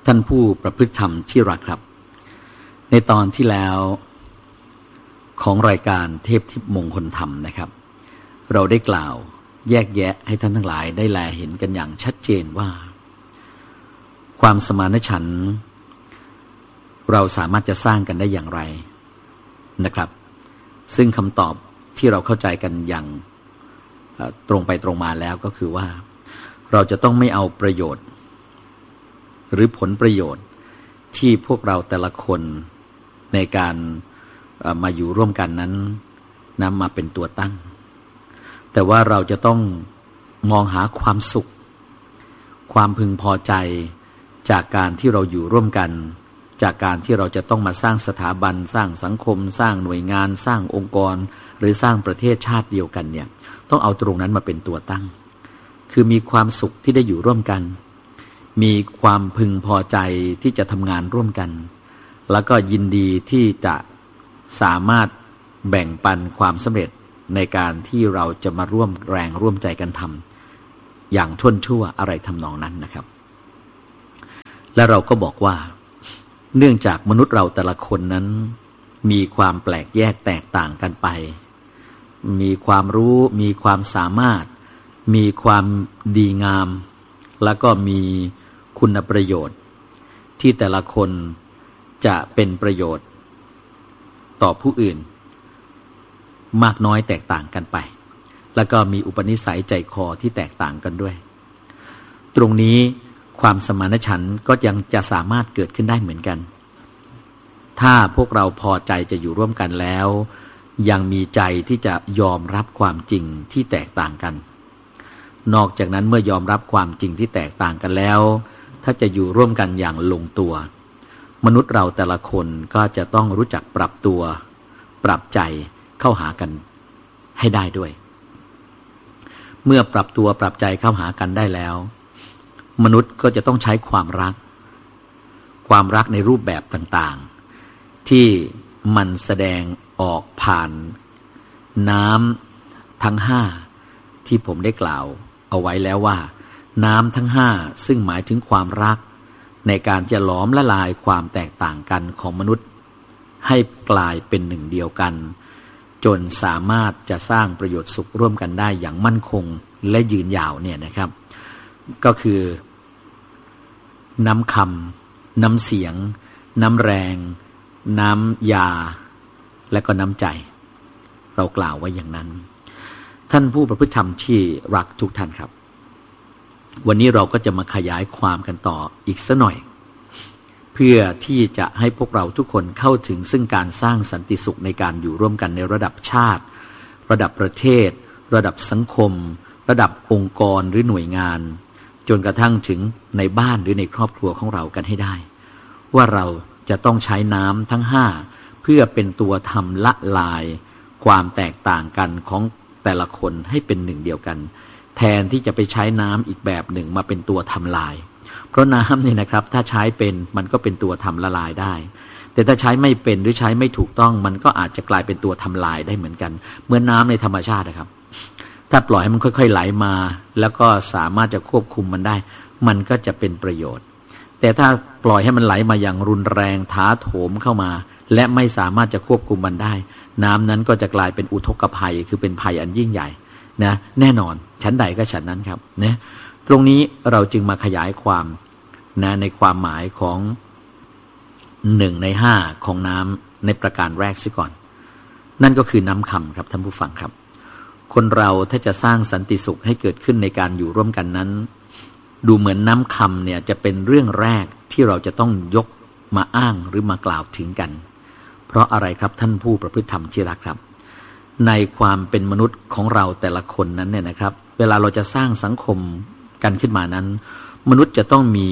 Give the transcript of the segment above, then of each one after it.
ท่านผู้ประพฤติธรรมที่รักครับในตอนที่แล้วของรายการเทพทิพย์มงคลธรรมนะครับเราได้กล่าวแยกแยะให้ท่านทั้งหลายได้แลเห็นกันอย่างชัดเจนว่าความสมานฉันท์เราสามารถจะสร้างกันได้อย่างไรนะครับซึ่งคำตอบที่เราเข้าใจกันอย่างตรงไปตรงมาแล้วก็คือว่าเราจะต้องไม่เอาประโยชน์หรือผลประโยชน์ที่พวกเราแต่ละคนในการมาอยู่ร่วมกันนั้นนำมาเป็นตัวตั้งแต่ว่าเราจะต้องมองหาความสุขความพึงพอใจจากการที่เราอยู่ร่วมกันจากการที่เราจะต้องมาสร้างสถาบันสร้างสังคมสร้างหน่วยงานสร้างองค์กรหรือสร้างประเทศชาติเดียวกันเนี่ยต้องเอาตรงนั้นมาเป็นตัวตั้งคือมีความสุขที่ได้อยู่ร่วมกันมีความพึงพอใจที่จะทำงานร่วมกันแล้วก็ยินดีที่จะสามารถแบ่งปันความสำเร็จในการที่เราจะมาร่วมแรงร่วมใจกันทำอย่างท่วนทั่วอะไรทำนองนั้นนะครับและเราก็บอกว่าเนื่องจากมนุษย์เราแต่ละคนนั้นมีความแปลกแยกแตกต่างกันไปมีความรู้มีความสามารถมีความดีงามแล้วก็มีคุณประโยชน์ที่แต่ละคนจะเป็นประโยชน์ต่อผู้อื่นมากน้อยแตกต่างกันไปแล้วก็มีอุปนิสัยใจคอที่แตกต่างกันด้วยตรงนี้ความสมานฉันท์ก็ยังจะสามารถเกิดขึ้นได้เหมือนกันถ้าพวกเราพอใจจะอยู่ร่วมกันแล้วยังมีใจที่จะยอมรับความจริงที่แตกต่างกันนอกจากนั้นเมื่อยอมรับความจริงที่แตกต่างกันแล้วถ้าจะอยู่ร่วมกันอย่างลงตัวมนุษย์เราแต่ละคนก็จะต้องรู้จักปรับตัวปรับใจเข้าหากันให้ได้ด้วยเมื่อปรับตัวปรับใจเข้าหากันได้แล้วมนุษย์ก็จะต้องใช้ความรักในรูปแบบต่างๆที่มันแสดงออกผ่านน้ำทั้งห้าที่ผมได้กล่าวเอาไว้แล้วว่าน้ำทั้งห้าซึ่งหมายถึงความรักในการจะหลอมละลายความแตกต่างกันของมนุษย์ให้กลายเป็นหนึ่งเดียวกันจนสามารถจะสร้างประโยชน์สุขร่วมกันได้อย่างมั่นคงและยืนยาวเนี่ยนะครับก็คือน้ำคำน้ำเสียงน้ำแรงน้ำยาและก็น้ำใจเรากล่าวไว้อย่างนั้นท่านผู้ประพฤติธรรมที่รักทุกท่านครับวันนี้เราก็จะมาขยายความกันต่ออีกสักหน่อยเพื่อที่จะให้พวกเราทุกคนเข้าถึงซึ่งการสร้างสันติสุขในการอยู่ร่วมกันในระดับชาติระดับประเทศระดับสังคมระดับองค์กรหรือหน่วยงานจนกระทั่งถึงในบ้านหรือในครอบครัวของเรากันให้ได้ว่าเราจะต้องใช้น้ำทั้งห้าเพื่อเป็นตัวทำละลายความแตกต่างกันของแต่ละคนให้เป็นหนึ่งเดียวกันแทนที่จะไปใช้น้ำอีกแบบหนึ่งมาเป็นตัวทำลายเพราะน้ำเนี่ยนะครับถ้าใช้เป็นมันก็เป็นตัวทำละลายได้แต่ถ้าใช้ไม่เป็นหรือใช้ไม่ถูกต้องมันก็อาจจะกลายเป็นตัวทำลายได้เหมือนกันเหมือนน้ำในธรรมชาตินะครับถ้าปล่อยให้มันค่อยๆไหลมาแล้วก็สามารถจะควบคุมมันได้มันก็จะเป็นประโยชน์แต่ถ้าปล่อยให้มันไหลมาอย่างรุนแรงท้าโถมเข้ามาและไม่สามารถจะควบคุมมันได้น้ำนั้นก็จะกลายเป็นอุทกภัยคือเป็นภัยอันยิ่งใหญ่นะแน่นอนชั้นใดก็ฉันนั้นครับนะตรงนี้เราจึงมาขยายความนะในความหมายของ1 ใน 5ของน้ำในประการแรกซิก่อนนั่นก็คือน้ำคำครับท่านผู้ฟังครับคนเราถ้าจะสร้างสันติสุขให้เกิดขึ้นในการอยู่ร่วมกันนั้นดูเหมือนน้ำคำเนี่ยจะเป็นเรื่องแรกที่เราจะต้องยกมาอ้างหรือมากล่าวถึงกันเพราะอะไรครับท่านผู้ประพฤติธรรมที่รักครับในความเป็นมนุษย์ของเราแต่ละคนนั้นเนี่ยนะครับเวลาเราจะสร้างสังคมกันขึ้นมานั้นมนุษย์จะต้องมี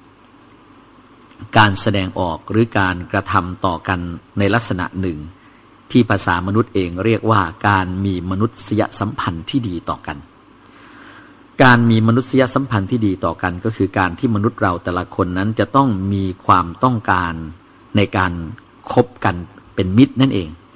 การแสดงออกหรือการกระทำต่อกันในลักษณะหนึ่งที่ภาษามนุษย์เองเรียกว่าการมีมนุษยสัมพันธ์ที่ดีต่อกันการมีมนุษยสัมพันธ์ที่ดีต่อกันก็คือการที่มนุษย์เราแต่ละคนนั้นจะต้องมีความต้องการในการคบกันเป็นมิตรนั่นเอง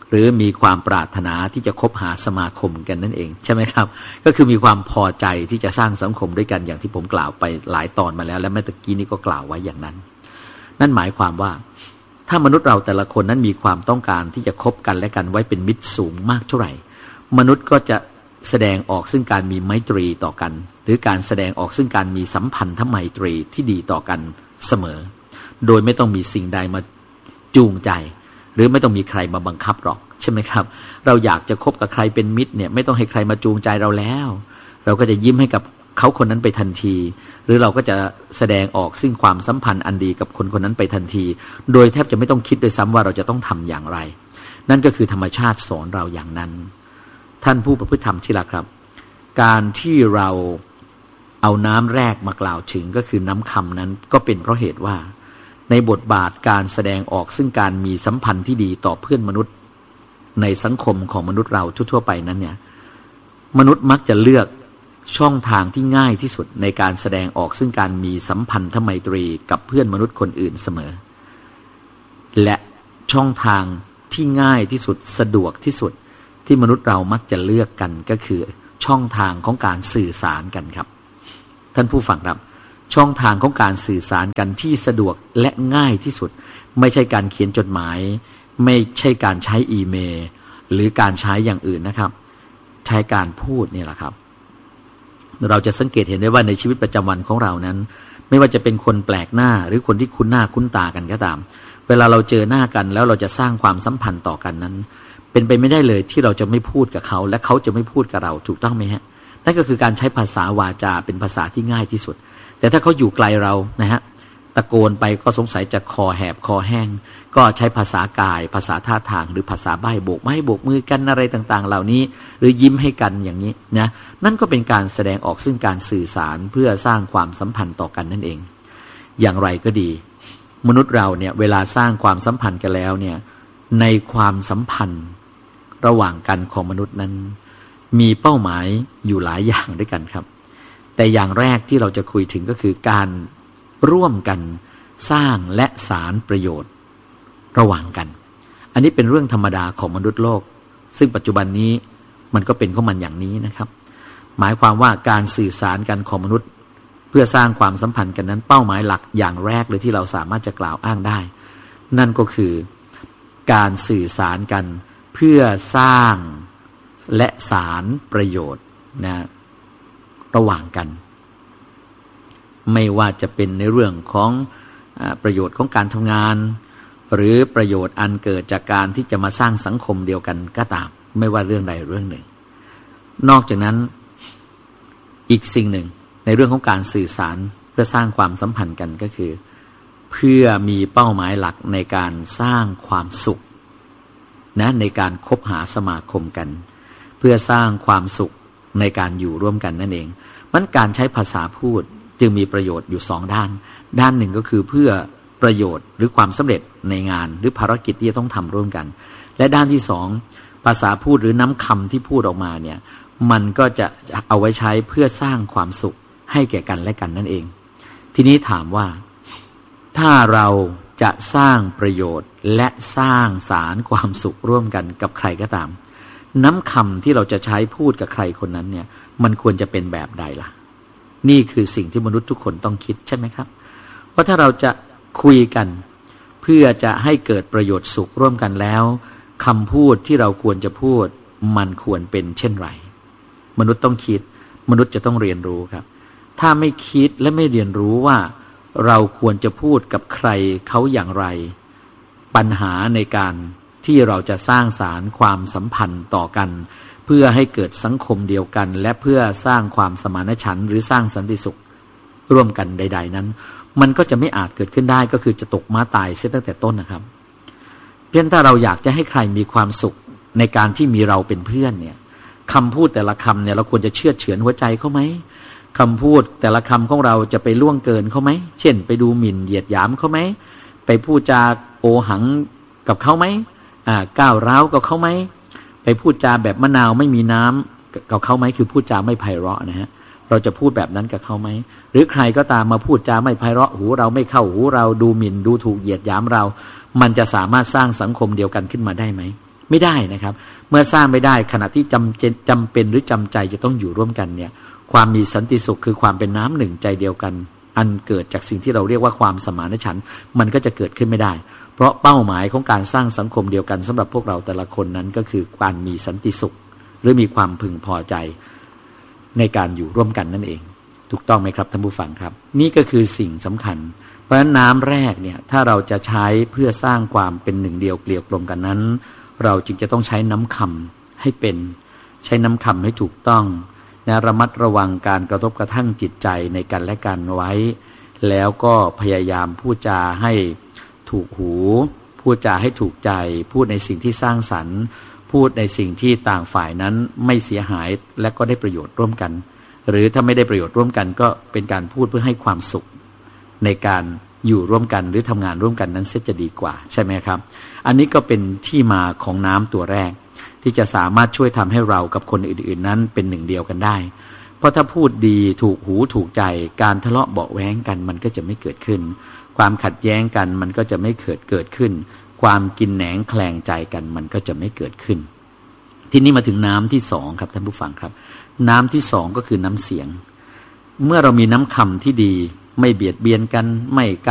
หรือมีความปรารถนาที่จะคบหาสมาคมกันนั่นเองใช่ไหมครับก็คือมีความพอใจที่จะสร้างสังคมด้วยกันอย่างที่ผมกล่าวไปหลายตอนมาแล้วและเมื่อกี้นี้ก็กล่าวไว้อย่างนั้นนั่นหมายความว่าถ้ามนุษย์เราแต่ละคนนั้นมีความต้องการที่จะคบกันและกันไว้เป็นมิตรสูงมากเท่าไหร่มนุษย์ก็จะแสดงออกซึ่งการมีไมตรีต่อกันหรือการแสดงออกซึ่งการมีสัมพันธไมตรีที่ดีต่อกันเสมอโดยไม่ต้องมีสิ่งใดมาจูงใจหรือไม่ต้องมีใครมาบังคับหรอกใช่ไหมครับเราอยากจะคบกับใครเป็นมิตรเนี่ยไม่ต้องให้ใครมาจูงใจเราแล้วเราก็จะยิ้มให้กับเขาคนนั้นไปทันทีหรือเราก็จะแสดงออกซึ่งความสัมพันธ์อันดีกับคนคนนั้นไปทันทีโดยแทบจะไม่ต้องคิดด้วยซ้ำว่าเราจะต้องทำอย่างไรนั่นก็คือธรรมชาติสอนเราอย่างนั้นท่านผู้ประพฤติธรรมที่รักครับการที่เราเอาน้ำแรกมากล่าวถึงก็คือน้ำคำนั้นก็เป็นเพราะเหตุว่าในบทบาทการแสดงออกซึ่งการมีสัมพันธ์ที่ดีต่อเพื่อนมนุษย์ในสังคมของมนุษย์เราทั่วๆไปนั้นเนี่ยมนุษย์มักจะเลือกช่องทางที่ง่ายที่สุดในการแสดงออกซึ่งการมีสัมพันธไมตรีกับเพื่อนมนุษย์คนอื่นเสมอและช่องทางที่ง่ายที่สุดสะดวกที่สุดที่มนุษย์เรามักจะเลือกกันก็คือช่องทางของการสื่อสารกันครับท่านผู้ฟังครับช่องทางของการสื่อสารกันที่สะดวกและง่ายที่สุดไม่ใช่การเขียนจดหมายไม่ใช่การใช้อีเมลหรือการใช้อย่างอื่นนะครับใช้การพูดนี่แหละครับเราจะสังเกตเห็นได้ว่าในชีวิตประจำวันของเรานั้นไม่ว่าจะเป็นคนแปลกหน้าหรือคนที่คุ้นหน้าคุ้นตากันก็ตามเวลาเราเจอหน้ากันแล้วเราจะสร้างความสัมพันธ์ต่อกันนั้นเป็นไปไม่ได้เลยที่เราจะไม่พูดกับเขาและเขาจะไม่พูดกับเราถูกต้องไหมฮะนั่นก็คือการใช้ภาษาวาจาเป็นภาษาที่ง่ายที่สุดแต่ถ้าเขาอยู่ไกลเรานะฮะตะโกนไปก็สงสัยจะคอแหบคอแห้งก็ใช้ภาษากายภาษาท่าทางหรือภาษาใบ้โบกไม้โบกมือกันอะไรต่างๆเหล่านี้หรือยิ้มให้กันอย่างนี้นะนั่นก็เป็นการแสดงออกซึ่งการสื่อสารเพื่อสร้างความสัมพันธ์ต่อกันนั่นเองอย่างไรก็ดีมนุษย์เราเนี่ยเวลาสร้างความสัมพันธ์กันแล้วเนี่ยในความสัมพันธ์ระหว่างกันของมนุษย์นั้นมีเป้าหมายอยู่หลายอย่างด้วยกันครับแต่อย่างแรกที่เราจะคุยถึงก็คือการร่วมกันสร้างและสารประโยชน์ระหว่างกันอันนี้เป็นเรื่องธรรมดาของมนุษย์โลกซึ่งปัจจุบันนี้มันก็เป็นของมันอย่างนี้นะครับหมายความว่าการสื่อสารกันของมนุษย์เพื่อสร้างความสัมพันธ์กันนั้นเป้าหมายหลักอย่างแรกเลยที่เราสามารถจะกล่าวอ้างได้นั่นก็คือการสื่อสารกันเพื่อสร้างและสารประโยชน์นะระหว่างกันไม่ว่าจะเป็นในเรื่องของประโยชน์ของการทำงานหรือประโยชน์อันเกิดจากการที่จะมาสร้างสังคมเดียวกันก็ตามไม่ว่าเรื่องใดเรื่องหนึ่งนอกจากนั้นอีกสิ่งหนึ่งในเรื่องของการสื่อสารเพื่อสร้างความสัมพันธ์กันก็คือเพื่อมีเป้าหมายหลักในการสร้างความสุขนะในการคบหาสมาคมกันเพื่อสร้างความสุขในการอยู่ร่วมกันนั่นเองมันการใช้ภาษาพูดจึงมีประโยชน์อยู่สองด้านด้านหนึ่งก็คือเพื่อประโยชน์หรือความสำเร็จในงานหรือภารกิจที่จะต้องทำร่วมกันและด้านที่สองภาษาพูดหรือน้ำคำที่พูดออกมาเนี่ยมันก็จะเอาไว้ใช้เพื่อสร้างความสุขให้แก่กันและกันนั่นเองทีนี้ถามว่าถ้าเราจะสร้างประโยชน์และสร้างสารความสุขร่วมกันกับใครก็ตามน้ำคำที่เราจะใช้พูดกับใครคนนั้นเนี่ยมันควรจะเป็นแบบใดล่ะนี่คือสิ่งที่มนุษย์ทุกคนต้องคิดใช่ไหมครับเพราะถ้าเราจะคุยกันเพื่อจะให้เกิดประโยชน์สุขร่วมกันแล้วคำพูดที่เราควรจะพูดมันควรเป็นเช่นไรมนุษย์ต้องคิดมนุษย์จะต้องเรียนรู้ครับถ้าไม่คิดและไม่เรียนรู้ว่าเราควรจะพูดกับใครเขาอย่างไรปัญหาในการที่เราจะสร้างสารความสัมพันธ์ต่อกันเพื่อให้เกิดสังคมเดียวกันและเพื่อสร้างความสมานฉันท์หรือสร้างสันติสุขร่วมกันใดๆนั้นมันก็จะไม่อาจเกิดขึ้นได้ก็คือจะตกม้าตายเสียตั้งแต่ต้นนะครับเพียงถ้าเราอยากจะให้ใครมีความสุขในการที่มีเราเป็นเพื่อนเนี่ยคำพูดแต่ละคำเนี่ยเราควรจะเชื่อเฉือนหัวใจเขาไหมคำพูดแต่ละคำของเราจะไปล่วงเกินเขาไหมเช่นไปดูหมิ่นเหยียดหยามเขาไหมไปพูดจาโอหังกับเขาไหมก้าวร้าวกับเขาไหมไปพูดจาแบบมะนาวไม่มีน้ำกับเขาไหมคือพูดจาไม่ไพเราะนะฮะเราจะพูดแบบนั้นกับเขาไหมหรือใครก็ตามมาพูดจาไม่ไพเราะหูเราไม่เข้าหูเราดูหมิ่นดูถูกเหยียดหยามเรามันจะสามารถสร้างสังคมเดียวกันขึ้นมาได้ไหมไม่ได้นะครับเมื่อสร้างไม่ได้ขณะที่จำเป็นหรือจำใจจะต้องอยู่ร่วมกันเนี่ยความมีสันติสุขคือความเป็นน้ำหนึ่งใจเดียวกันอันเกิดจากสิ่งที่เราเรียกว่าความสมานฉันท์มันก็จะเกิดขึ้นไม่ได้เพราะเป้าหมายของการสร้างสังคมเดียวกันสำหรับพวกเราแต่ละคนนั้นก็คือการมีสันติสุขหรือมีความพึงพอใจในการอยู่ร่วมกันนั่นเองถูกต้องไหมครับท่านผู้ฟังครับนี่ก็คือสิ่งสำคัญเพราะฉะนั้นน้ำแรกเนี่ยถ้าเราจะใช้เพื่อสร้างความเป็นหนึ่งเดียวเกลียวกลมกันนั้นเราจึงจะต้องใช้น้ำคำให้เป็นใช้น้ำคำให้ถูกต้องนะระมัดระวังการกระทบกระทั่งจิตใจในกันและกันไว้แล้วก็พยายามพูดจาให้ถูกหูพูดจาให้ถูกใจพูดในสิ่งที่สร้างสรรค์พูดในสิ่งที่ต่างฝ่ายนั้นไม่เสียหายและก็ได้ประโยชน์ร่วมกันหรือถ้าไม่ได้ประโยชน์ร่วมกันก็เป็นการพูดเพื่อให้ความสุขในการอยู่ร่วมกันหรือทำงานร่วมกันนั้นเสียจะดีกว่าใช่ไหมครับอันนี้ก็เป็นที่มาของน้ำตัวแรกที่จะสามารถช่วยทำให้เรากับคนอื่นๆนั้นเป็นหนึ่งเดียวกันได้เพราะถ้าพูดดีถูกหูถูกใจการทะเลาะเบาะแว้งกันมันก็จะไม่เกิดขึ้นความขัดแย้งกันมันก็จะไม่เกิดขึ้นความกินแหนงแคลงใจกันมันก็จะไม่เกิดขึ้นทีนี้มาถึงน้ำที่สองครับท่านผู้ฟังครับน้ำที่สองก็คือน้ำเสียงเมื่อเรามีน้ำคำที่ดีไม่เบียดเบียนกันไม่